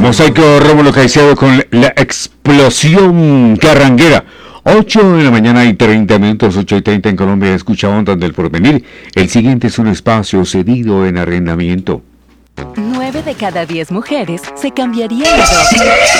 Mosaico Rómulo Caicedo con la explosión carranguera. 8 de la mañana y 30 minutos, 8:30 en Colombia. Escucha Ondas del Porvenir. El siguiente es un espacio cedido en arrendamiento. 9 de cada 10 mujeres se cambiarían de dos.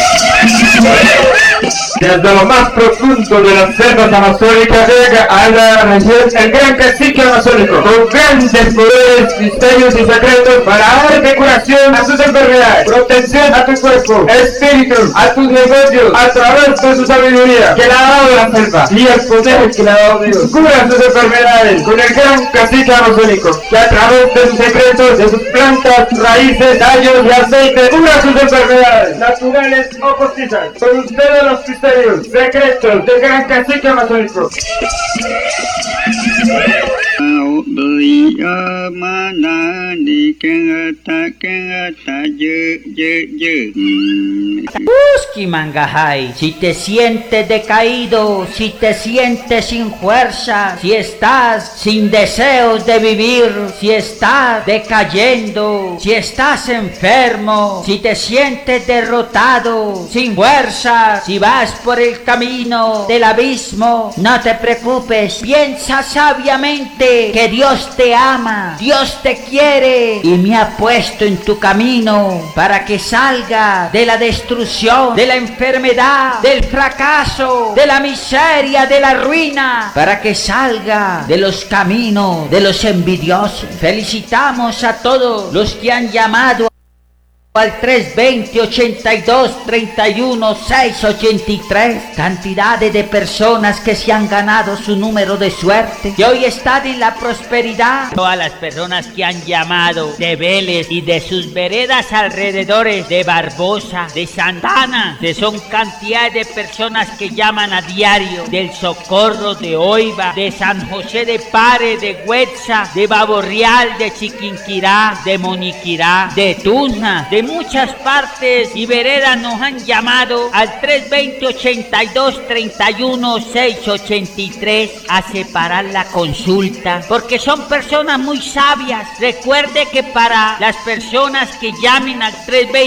Desde lo más profundo de las selvas amazónicas llega a la región el gran cacique amazónico, con grandes poderes, misterios y secretos para dar curación a sus enfermedades, protección a tu cuerpo, espíritu, a tus negocios, a través de su sabiduría que le ha dado la selva y el poder que le ha dado Dios. Cura sus enfermedades con el gran cacique amazónico, que a través de sus secretos, de sus plantas, raíces, tallos y aceites, cura sus enfermedades, naturales o postizas. Con ustedes los misterios, secretos del gran cacique amazónico. Busqui Mangajay, si te sientes decaído, si te sientes sin fuerza, si estás sin deseos de vivir, si estás decayendo, si estás enfermo, si te sientes derrotado, sin fuerza, si vas por el camino del abismo, no te preocupes, piensa sabiamente que Dios te ama, Dios te quiere y me ha puesto en tu camino para que salga de la destrucción, de la enfermedad, del fracaso, de la miseria, de la ruina, para que salga de los caminos de los envidiosos. Felicitamos a todos los que han llamado al 320-82-31-683, cantidades de personas que se han ganado su número de suerte, que hoy están en la prosperidad. Todas las personas que han llamado de Vélez y de sus veredas alrededores, de Barbosa, de Santana, que son cantidades de personas que llaman a diario, del Socorro, de Oiva, de San José de Pare, de Huetza, de Baborreal, de Chiquinquirá, de Moniquirá, de Tuzna, de muchas partes y veredas nos han llamado al 320-82-31-683 a separar la consulta, porque son personas muy sabias. Recuerde que para las personas que llamen al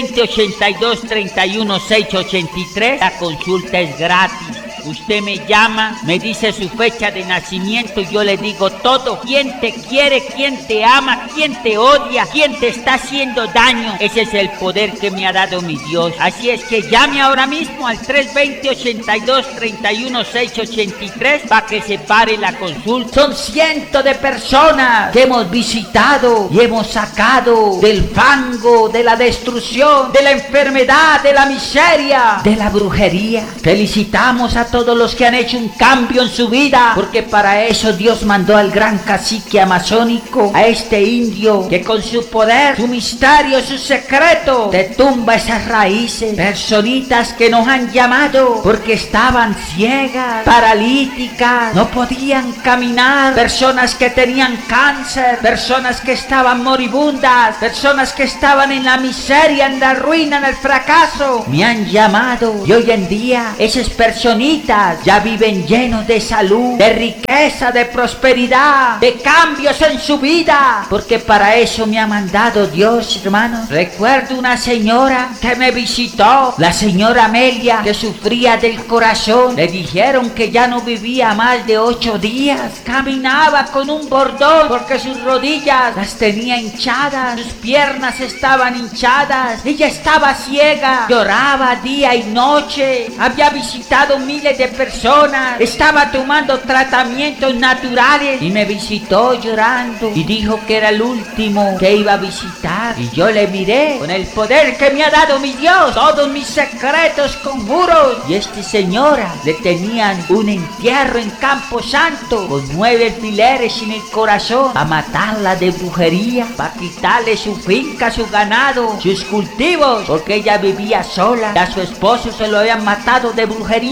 320-82-31-683 la consulta es gratis. Usted me llama, me dice su fecha de nacimiento y yo le digo todo. ¿Quién te quiere? ¿Quién te ama? ¿Quién te odia? ¿Quién te está haciendo daño? Ese es el poder que me ha dado mi Dios. Así es que llame ahora mismo al 320-82-31-683 para que se pare la consulta. Son cientos de personas que hemos visitado y hemos sacado del fango, de la destrucción, de la enfermedad, de la miseria, de la brujería. Felicitamos a todos los que han hecho un cambio en su vida, porque para eso Dios mandó al gran cacique amazónico, a este indio que con su poder, su misterio, su secreto, te tumba esas raíces. Personitas que nos han llamado porque estaban ciegas, paralíticas, no podían caminar, personas que tenían cáncer, personas que estaban moribundas, personas que estaban en la miseria, en la ruina, en el fracaso, me han llamado y hoy en día esas personitas ya viven llenos de salud, de riqueza, de prosperidad, de cambios en su vida, porque para eso me ha mandado Dios, hermanos. Recuerdo una señora que me visitó, la señora Amelia, que sufría del corazón. Le dijeron que ya no vivía más de 8 días. Caminaba con un bordón porque sus rodillas las tenía hinchadas, sus piernas estaban hinchadas, ella estaba ciega, lloraba día y noche, había visitado miles de personas, estaba tomando tratamientos naturales y me visitó llorando y dijo que era el último que iba a visitar. Y yo le miré con el poder que me ha dado mi Dios, todos mis secretos, conjuros, y esta señora le tenían un entierro en Campo Santo con 9 alfileres en el corazón a matarla de brujería, para quitarle su finca, su ganado, sus cultivos, porque ella vivía sola y a su esposo se lo habían matado de brujería y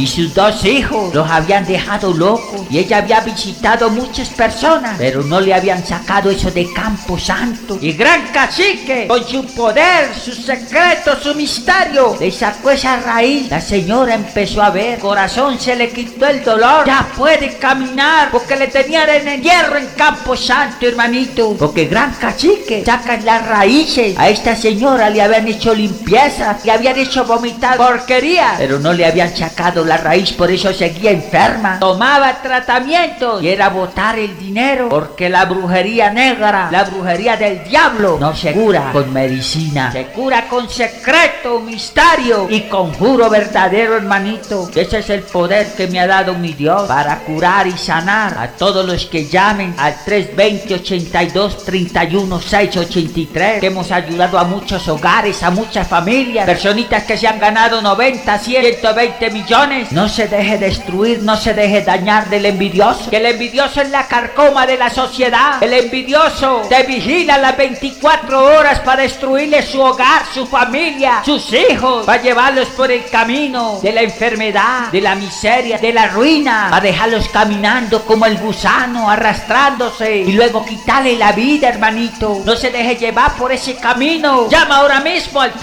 y sus 2 hijos los habían dejado locos y ella había visitado muchas personas, pero no le habían sacado eso de Campo Santo. Y Gran Cacique, con su poder, su secreto, su misterio, le sacó esa raíz. La señora empezó a ver, corazón se le quitó el dolor, ya puede caminar, porque le tenían en el hierro en Campo Santo, hermanito. Porque Gran Cacique sacan las raíces. A esta señora le habían hecho limpieza, le habían hecho vomitar porquería, pero no le habían sacado la raíz, por eso seguía enferma. Tomaba tratamiento y era botar el dinero, porque la brujería negra, la brujería del diablo, no se cura con medicina, se cura con secreto, misterio y conjuro verdadero, hermanito. Ese es el poder que me ha dado mi Dios para curar y sanar a todos los que llamen al 320-82-31-683, que hemos ayudado a muchos hogares, a muchas familias, personitas que se han ganado 90, 100, 120 millones. No se deje destruir, no se deje dañar del envidioso, que el envidioso es la carcoma de la sociedad. El envidioso te vigila las 24 horas para destruirle su hogar, su familia, sus hijos, para llevarlos por el camino de la enfermedad, de la miseria, de la ruina, para dejarlos caminando como el gusano, arrastrándose y luego quitarle la vida, hermanito. No se deje llevar por ese camino. Llama ahora mismo al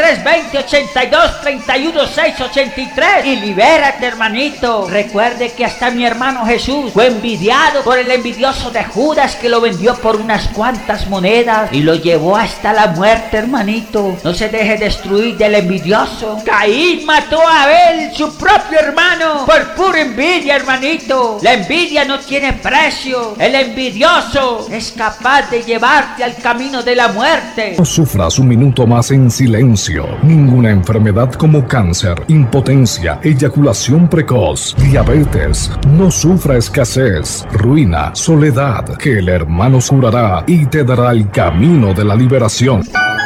320-82-31-683 y libérate, hermanito. Recuerde que hasta mi hermano Jesús fue envidiado por el envidioso de Judas, que lo vendió por unas cuantas monedas y lo llevó hasta la muerte, hermanito. No se deje destruir del envidioso. Caín mató a Abel, su propio hermano, por pura envidia, hermanito. La envidia no tiene precio. El envidioso es capaz de llevarte al camino de la muerte. No sufras un minuto más en silencio. Ninguna enfermedad como cáncer, impotencia, eyaculación precoz, diabetes, no sufra escasez, ruina, soledad, que el hermano curará y te dará el camino de la liberación.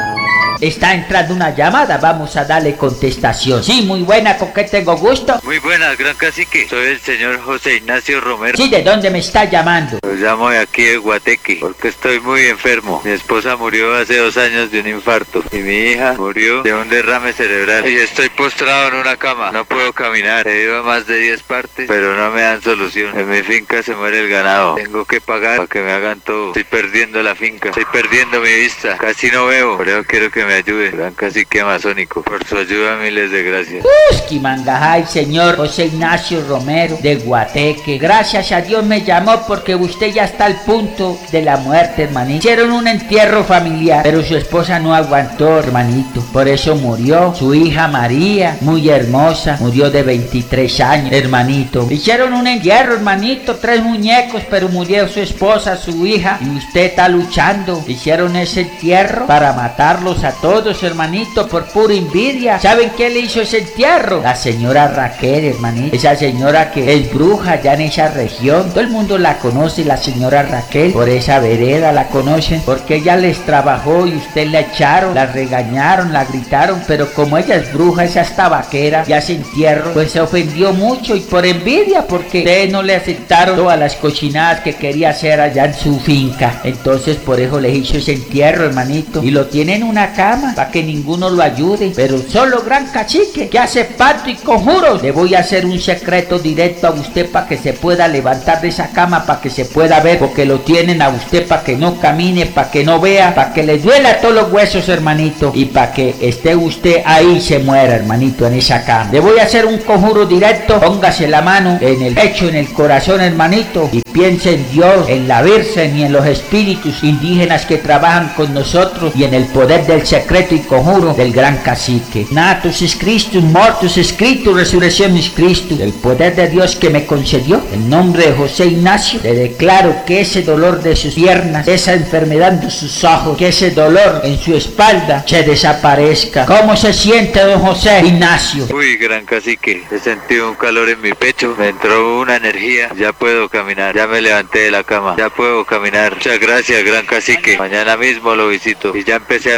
Está entrando una llamada, vamos a darle contestación. Sí, muy buena, ¿con qué tengo gusto? Muy buenas, Gran Cacique. Soy el señor José Ignacio Romero. Sí, ¿de dónde me está llamando? Lo llamo de aquí de Guateque, porque estoy muy enfermo. Mi esposa murió hace 2 años de un infarto y mi hija murió de un derrame cerebral. Y estoy postrado en una cama, no puedo caminar. He ido a más de 10 partes, pero no me dan solución. En mi finca se muere el ganado. Tengo que pagar para que me hagan todo. Estoy perdiendo la finca, estoy perdiendo mi vista. Casi no veo, por eso quiero que me ayude. Gran Cacique Amazónico, por su ayuda miles de gracias. Mangajay, señor José Ignacio Romero de Guateque. Gracias a Dios me llamó, porque usted ya está al punto de la muerte, hermanito. Hicieron un entierro familiar, pero su esposa no aguantó, hermanito. Por eso murió. Su hija María, muy hermosa, murió de 23 años, hermanito. Hicieron un entierro, hermanito, 3 muñecos, pero murió su esposa, su hija, y usted está luchando. Hicieron ese entierro para matarlos a todos, hermanito, por pura envidia. ¿Saben qué le hizo ese entierro? La señora Raquel, hermanito. Esa señora que es bruja ya en esa región. Todo el mundo la conoce, la señora Raquel. Por esa vereda la conocen, porque ella les trabajó y usted la echaron, la regañaron, la gritaron, pero como ella es bruja, esa es tabaquera, y hace entierro, pues se ofendió mucho y por envidia, porque ustedes no le aceptaron todas las cochinadas que quería hacer allá en su finca. Entonces por eso le hizo ese entierro, hermanito, y lo tiene en una cama para que ninguno lo ayude, pero solo Gran Cacique, que hace pacto y conjuros, le voy a hacer un secreto directo a usted para que se pueda levantar de esa cama, para que se pueda ver, porque lo tienen a usted para que no camine, para que no vea, para que le duela todos los huesos, hermanito, y para que esté usted ahí y se muera, hermanito, en esa cama. Le voy a hacer un conjuro directo. Póngase la mano en el pecho, en el corazón, hermanito, y piense en Dios, en la Virgen y en los espíritus indígenas que trabajan con nosotros, y en el poder del secreto y conjuro del Gran Cacique. Natus es Christus, mortus es Christus, resurrección es Christus. El poder de Dios que me concedió, en nombre de José Ignacio, le declaro que ese dolor de sus piernas, esa enfermedad de sus ojos, que ese dolor en su espalda se desaparezca. ¿Cómo se siente, don José Ignacio? Uy, Gran Cacique, he sentido un calor en mi pecho, me entró una energía, ya puedo caminar, ya me levanté de la cama, ya puedo caminar. Muchas gracias, Gran Cacique. Mañana mismo lo visito y ya empecé a mejorar mi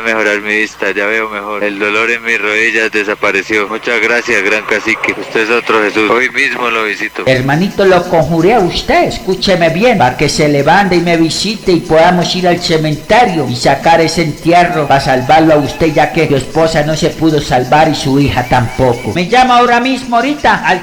mi vista, ya veo mejor. El dolor en mis rodillas desapareció. Muchas gracias, gran cacique. Usted es otro Jesús. Hoy mismo lo visito. Hermanito, lo conjuré a usted, escúcheme bien, para que se levante y me visite y podamos ir al cementerio y sacar ese entierro para salvarlo a usted, ya que su esposa no se pudo salvar y su hija tampoco. Me llama ahora mismo ahorita al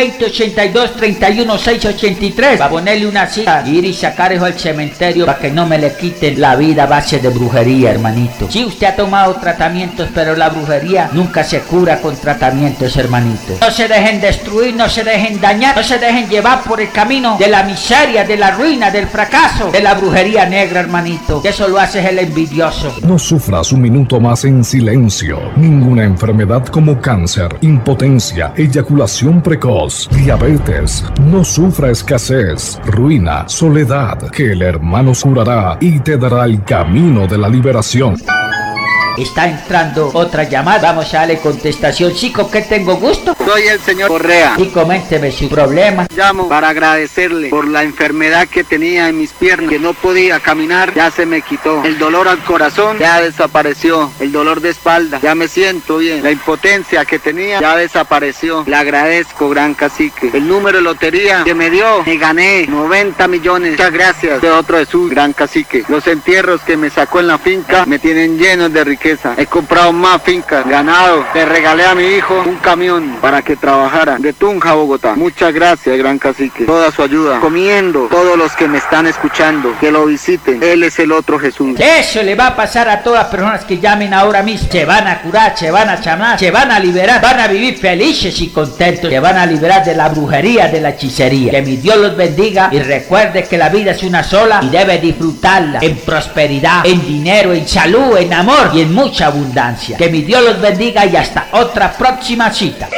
320-82-31-683 para ponerle una cita, ir y sacar eso al cementerio para que no me le quiten la vida a base de brujería, hermanito. Sí, usted ha tomado tratamientos, pero la brujería nunca se cura con tratamientos, hermanito. No se dejen destruir, no se dejen dañar, no se dejen llevar por el camino de la miseria, de la ruina, del fracaso, de la brujería negra, hermanito. Eso lo hace el envidioso. No sufras un minuto más en silencio. Ninguna enfermedad como cáncer, impotencia, eyaculación precoz, diabetes, no sufra escasez, ruina, soledad, que el hermano curará y te dará el camino de la liberación. Está entrando otra llamada, vamos a darle contestación. Sí, ¿con qué tengo gusto? Soy el señor Correa. Y coménteme su problema. Llamo para agradecerle por la enfermedad que tenía en mis piernas, que no podía caminar, ya se me quitó. El dolor al corazón ya desapareció. El dolor de espalda, ya me siento bien. La impotencia que tenía ya desapareció. Le agradezco, gran cacique. El número de lotería que me dio, me gané 90 millones. Muchas gracias. De otro Jesús, gran cacique. Los entierros que me sacó en la finca me tienen llenos de riqueza. He comprado más fincas, ganado. Le regalé a mi hijo un camión para que trabajara de Tunja a Bogotá. Muchas gracias, gran cacique. Toda su ayuda. Comiendo todos los que me están escuchando, que lo visiten. Él es el otro Jesús. Eso le va a pasar a todas las personas que llamen ahora mismo. Se van a curar, se van a sanar, se van a liberar, van a vivir felices y contentos. Se van a liberar de la brujería, de la hechicería. Que mi Dios los bendiga y recuerde que la vida es una sola y debe disfrutarla en prosperidad, en dinero, en salud, en amor y en mucha abundancia. Que mi Dios los bendiga y hasta otra próxima cita.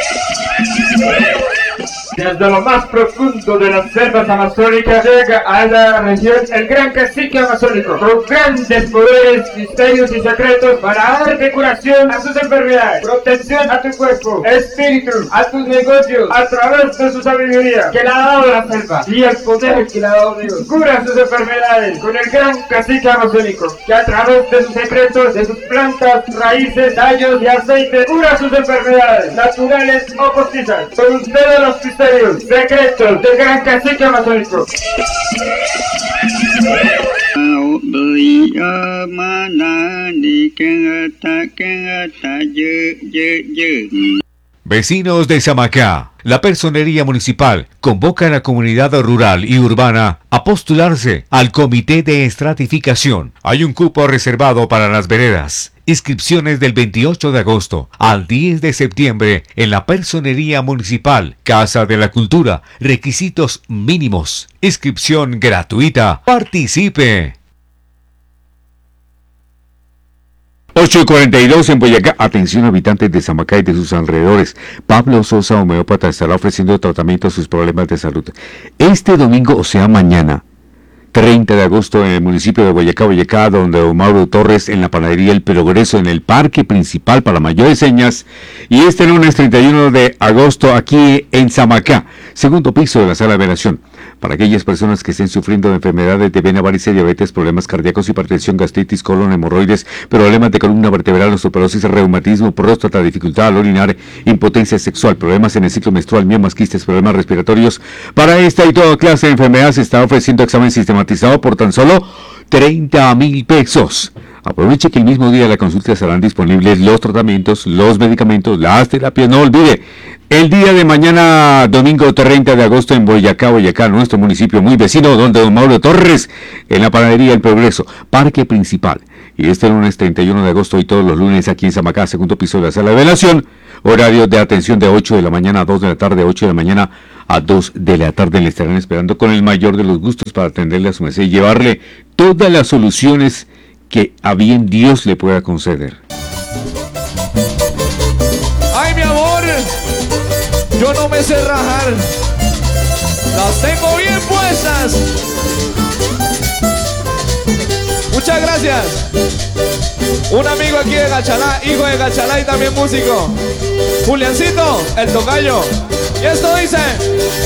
Desde lo más profundo de las selvas amazónicas llega a la región el gran cacique amazónico, con grandes poderes, misterios y secretos para darte curación a sus enfermedades, protección a tu cuerpo, espíritu, a tus negocios, a través de su sabiduría que le ha dado la selva y el poder que le ha dado Dios. Cura sus enfermedades con el gran cacique amazónico, que a través de sus secretos, de sus plantas, raíces, tallos y aceites, cura sus enfermedades naturales o postizas. Con ustedes los misterios, secretos del gran cacique amazónico. Vecinos de Samacá, la Personería Municipal convoca a la comunidad rural y urbana a postularse al Comité de Estratificación. Hay un cupo reservado para las veredas. Inscripciones del 28 de agosto al 10 de septiembre en la Personería Municipal, Casa de la Cultura. Requisitos mínimos. Inscripción gratuita. Participe. 8:42 en Boyacá. Atención, habitantes de Samacá y de sus alrededores. Pablo Sosa, homeópata, estará ofreciendo tratamiento a sus problemas de salud. Este domingo, o sea mañana, 30 de agosto, en el municipio de Boyacá, donde don Mauro Torres, en la panadería El Progreso, en el parque principal para mayores señas. Y este lunes 31 de agosto, aquí en Samacá, segundo piso de la sala de velación. Para aquellas personas que estén sufriendo de enfermedades de vena, varices, diabetes, problemas cardíacos, hipertensión, gastritis, colon, hemorroides, problemas de columna vertebral, osteoporosis, reumatismo, próstata, dificultad al orinar, impotencia sexual, problemas en el ciclo menstrual, miomas, quistes, problemas respiratorios. Para esta y toda clase de enfermedades se está ofreciendo examen sistematizado por tan solo 30,000 pesos. Aproveche que el mismo día de la consulta estarán disponibles los tratamientos, los medicamentos, las terapias. No olvide, el día de mañana, domingo 30 de agosto, en Boyacá, nuestro municipio muy vecino, donde don Mauro Torres, en la panadería El Progreso, parque principal. Y este lunes 31 de agosto y todos los lunes aquí en Samacá, segundo piso de la sala de velación. Horario de atención de 8 de la mañana a 2 de la tarde, 8 de la mañana a 2 de la tarde. Le estarán esperando con el mayor de los gustos para atenderle a su merced y llevarle todas las soluciones que a bien Dios le pueda conceder. Ay, mi amor, yo no me sé rajar, las tengo bien puestas. Muchas gracias. Un amigo aquí de Gachalá, hijo de Gachalá y también músico, Juliancito, el tocayo. Y esto dice...